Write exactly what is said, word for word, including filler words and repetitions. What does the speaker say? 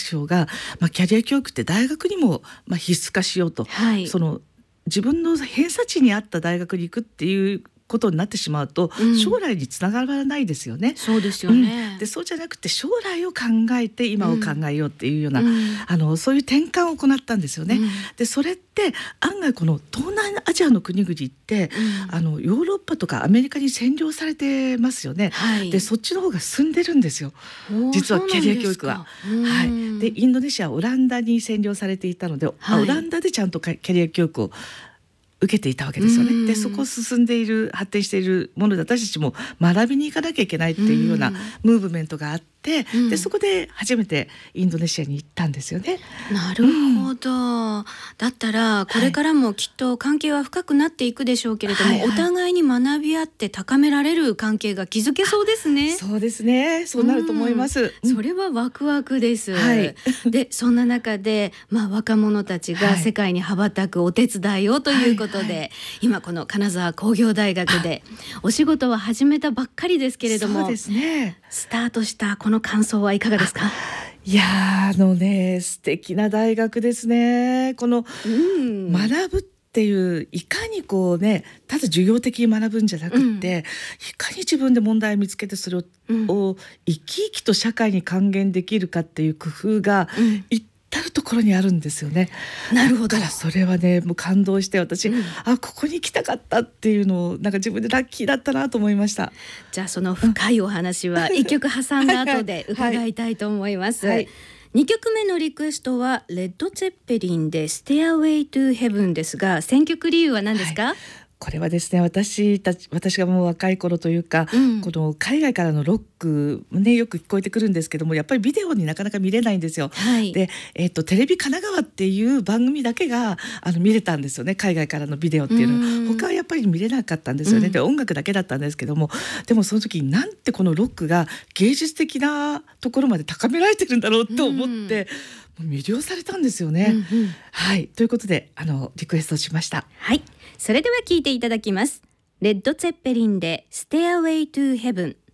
省が、まあ、キャリア教育って大学にも、まあ、必須化しようと、 はい、 その自分の偏差値に合った大学に行くっていうことになってしまうと、 うん、 将来につながらないですよね。 そうですよね、 うん、でそうじゃなくて将来を考えて今を考えようっていうような、 うん、 あのそういう転換を行ったんですよね。うん、でそれって案外この東南アジアの国々って、うん、あのヨーロッパとかアメリカに占領されてますよね。はい、でそっちの方が進んでるんですよ、実はキャリア教育は。はい、でインドネシアオランダに占領されていたので、はい、オランダでちゃんとキャリア教育を受けていたわけですよね。でそこを進んでいる発展しているもので私たちも学びに行かなきゃいけないっていうようなムーブメントがあって、でそこで初めてインドネシアに行ったんですよね。 なるほど、うん、だったらこれからもきっと関係は深くなっていくでしょうけれども、はいはい、お互いに学び合って高められる関係が築けそうですね。 そうですね、そうなると思います、 うん、それはワクワクです、はい、でそんな中で、まあ、若者たちが世界に羽ばたくお手伝いをということで、はいはいはい、今この金沢工業大学でお仕事は始めたばっかりですけれども、 そうですね、 スタートしたこの感想はいかがですか？ いやあのね素敵な大学ですね。この、うん、学ぶっていういかにこうねただ授業的に学ぶんじゃなくって、うん、いかに自分で問題を見つけてそれを、うん、を生き生きと社会に還元できるかっていう工夫が、うん、至るところにあるんですよね。 なるほど。 だからそれはねもう感動して私、うん、あここに来たかったっていうのをなんか自分でラッキーだったなと思いました。 じゃあその深いお話は一曲挟んだ後で伺いたいと思います。はいはいはい、にきょくめのリクエストはレッド・ツェッペリンで Stairway to Heaven ですが、選曲理由は何ですか？はい、 これはですね 私たち私がもう若い頃というか、うん、この海外からのロック、ね、よく聞こえてくるんですけどもやっぱりビデオになかなか見れないんですよ。はい、で、えーと、テレビ神奈川っていう番組だけがあの見れたんですよね、海外からのビデオっていうのは。他はやっぱり見れなかったんですよね。うん、で音楽だけだったんですけども、でもその時になんてこのロックが芸術的なところまで高められてるんだろうと思って、うん、魅了されたんですよね。うんうん、はい、ということであのリクエストしました。 はい、それでは聴いていただきます。レッド・ツェッペリンで Stairway to Heaven。